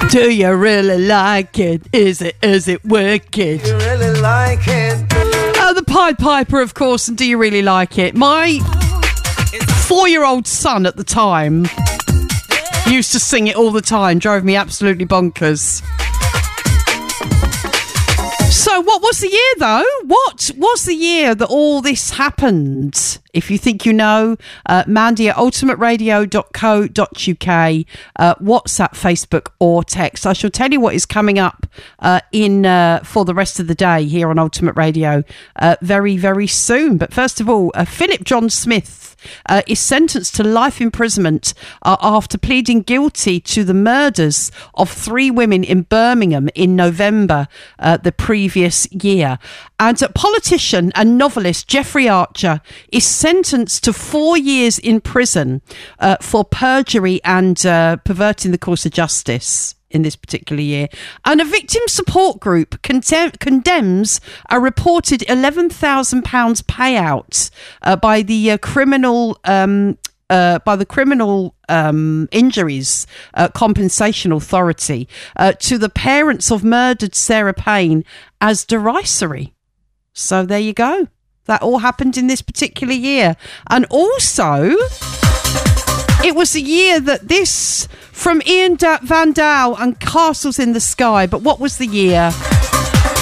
Do you really like it? Is it wicked? Do you really like it? The Pied Piper, of course, and Do You Really Like It? My 4-year-old son at the time used to sing it all the time, drove me absolutely bonkers. So what was the year, though? What was the year that all this happened? If you think you know, Mandy at ultimateradio.co.uk, WhatsApp, Facebook or text. I shall tell you what is coming up for the rest of the day here on Ultimate Radio very, very soon. But first of all, Philip John Smith is sentenced to life imprisonment after pleading guilty to the murders of 3 women in Birmingham in November the previous year. And politician and novelist Jeffrey Archer is sentenced to 4 years in prison for perjury and perverting the course of justice in this particular year. And a victim support group condemns a reported £11,000 payout by the Criminal Injuries Compensation Authority to the parents of murdered Sarah Payne as derisory. So there you go. That all happened in this particular year. And also, it was a year that this, from Ian Van Dahl and Castles in the Sky. But what was the year?